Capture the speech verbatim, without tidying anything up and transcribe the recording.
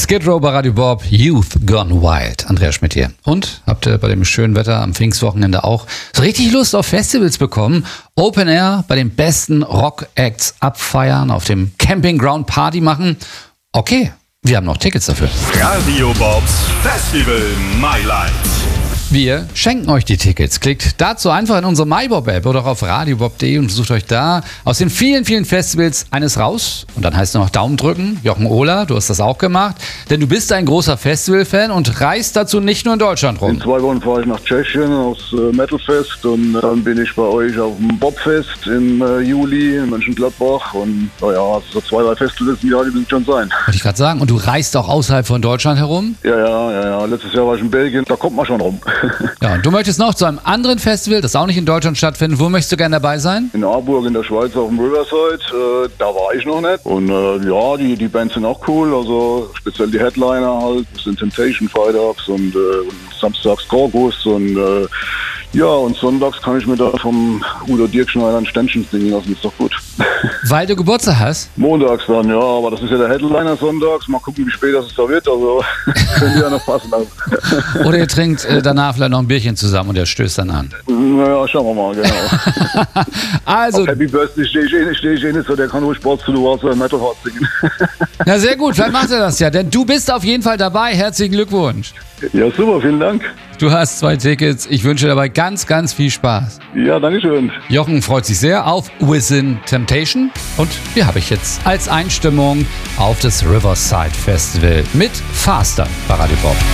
Skid Row bei Radio Bob, Youth Gone Wild. Andreas Schmidt hier. Und habt ihr bei dem schönen Wetter am Pfingstwochenende auch so richtig Lust auf Festivals bekommen? Open Air bei den besten Rock-Acts abfeiern, auf dem Campingground Party machen? Okay, wir haben noch Tickets dafür. Radio Bobs Festival Mailand. Wir schenken euch die Tickets. Klickt dazu einfach in unsere MyBob-App oder auch auf radiobob punkt de und sucht euch da aus den vielen, vielen Festivals eines raus. Und dann heißt es noch Daumen drücken. Jochen Ohler, du hast das auch gemacht. Denn du bist ein großer Festival-Fan und reist dazu nicht nur in Deutschland rum. In zwei Wochen fahre ich nach Tschechien aufs äh, Metalfest und dann bin ich bei euch auf dem Bobfest im äh, Juli in Mönchengladbach. Und naja, so zwei, drei Festivals im Jahr, die müssen schon sein. Wollte ich gerade sagen. Und du reist auch außerhalb von Deutschland herum? Ja, ja, ja, ja. Letztes Jahr war ich in Belgien, da kommt man schon rum. Ja, und du möchtest noch zu einem anderen Festival, das auch nicht in Deutschland stattfindet. Wo möchtest du gerne dabei sein? In Aarburg in der Schweiz auf dem Riverside, äh, da war ich noch nicht. Und äh, ja, die, die Bands sind auch cool, also speziell die Headliner halt. Das sind Temptation Fire-Ups und, äh, und samstags Gorgus und äh, ja, und sonntags kann ich mir da vom Udo Dirkschneider ein Ständchen singen lassen, ist doch gut. Weil du Geburtstag hast? Montags dann, ja, aber das ist ja der Headliner sonntags. Mal gucken, wie spät das da wird, also könnte ja noch passen. Also. Oder ihr trinkt äh, danach vielleicht noch ein Bierchen zusammen und er stößt dann an. Naja, schauen wir mal, genau. Also, auf Happy Birthday stehe ich eh nicht, stehe ich eh nicht so, der kann ruhig Sport zu du warst oder Metal Heart singen. Na sehr gut, vielleicht macht er das ja, denn du bist auf jeden Fall dabei. Herzlichen Glückwunsch. Ja, super, vielen Dank. Du hast zwei Tickets. Ich wünsche dir dabei ganz, ganz viel Spaß. Ja, danke schön. Jochen freut sich sehr auf Within Temptation. Und die habe ich jetzt als Einstimmung auf das Riverside Festival mit Faster bei Radio Bob.